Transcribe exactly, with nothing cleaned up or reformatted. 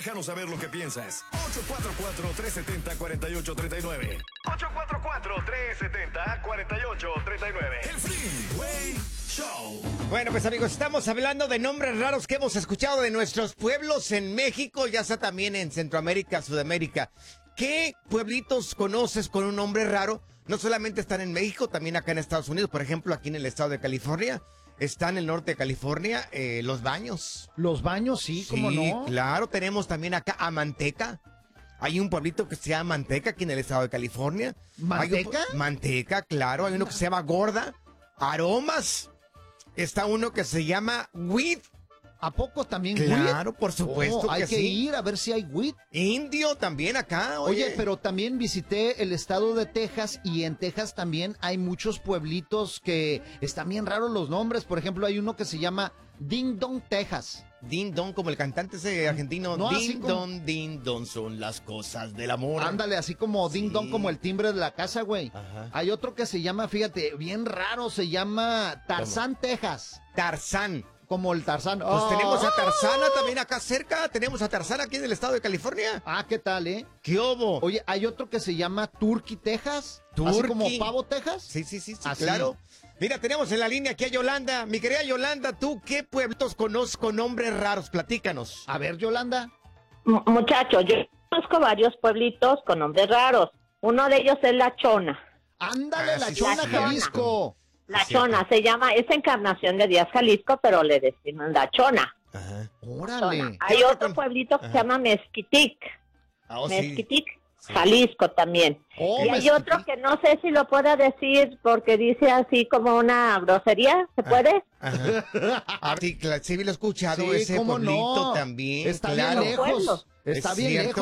Déjanos saber lo que piensas. ocho cuatro cuatro, tres siete cero, cuatro ocho tres nueve. ocho cuatro cuatro, tres siete cero, cuatro ocho tres nueve. El Freeway Show. Bueno, pues amigos, estamos hablando de nombres raros que hemos escuchado de nuestros pueblos en México, ya sea también en Centroamérica, Sudamérica. ¿Qué pueblitos conoces con un nombre raro? No solamente están en México, también acá en Estados Unidos. Por ejemplo, aquí en el estado de California. Está en el norte de California, eh, Los Baños. Los Baños, sí, ¿cómo no? Claro, tenemos también acá a Manteca. Hay un pueblito que se llama Manteca aquí en el estado de California. ¿Manteca? Un, Manteca, claro. Hay uno que se llama Gorda. Aromas. Está uno que se llama Weed. ¿A poco también Claro, weed? por supuesto Oh, que hay que sí. ir a ver si hay weed. Indio también acá, oye. Oye, pero también visité el estado de Texas y en Texas también hay muchos pueblitos que están bien raros los nombres. Por ejemplo, hay uno que se llama Ding Dong, Texas. Ding Dong, como el cantante ese argentino. No, así Ding como- Dong, Ding Dong son las cosas del amor. Ándale, así como Ding Sí. Dong, como el timbre de la casa, güey. Ajá. Hay otro que se llama, fíjate, bien raro, se llama Tarzán, Texas. Tarzán. Como el Tarzán. Pues Oh. tenemos a Tarzana también acá cerca. Tenemos a Tarzana aquí en el estado de California. Ah, ¿qué tal, eh? ¿Qué hubo? Oye, hay otro que se llama Turkey, Texas. Así Turkey. como Pavo, Texas. Sí, sí, sí, sí, Así. claro. Mira, tenemos en la línea aquí a Yolanda. Mi querida Yolanda, ¿tú qué pueblitos conoces con nombres raros? Platícanos. A ver, Yolanda. M- Muchachos, yo conozco varios pueblitos con nombres raros. Uno de ellos es La Chona. Ándale, Ah, La sí, Chona, sí. Jalisco. La Cierto. Chona se llama, es Encarnación de Díaz, Jalisco, pero le decimos La Chona. Ajá. Órale. Chona. Hay ¿Qué otro otro con- pueblito que Ajá. se llama Mezquitic. Ah, oh, sí. Mezquitic, Sí. Jalisco también. Oh, y hay Mezquitic. otro que no sé si lo pueda decir porque dice así como una grosería. ¿Se puede? Ajá. Ah, sí, cla- sí, lo he escuchado. Sí, ese cómo pueblito no. también. Está claro. bien lejos. Pueblos. Está Es bien cierto. lejos.